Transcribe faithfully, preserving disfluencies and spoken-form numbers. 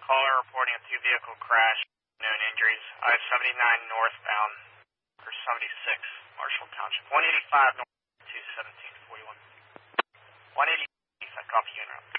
caller reporting a two-vehicle crash, known injuries. I seventy-nine northbound for seventy-six, Marshall Township. one eighty-five north, two seventeen forty-one. one eighty, I copy you in route.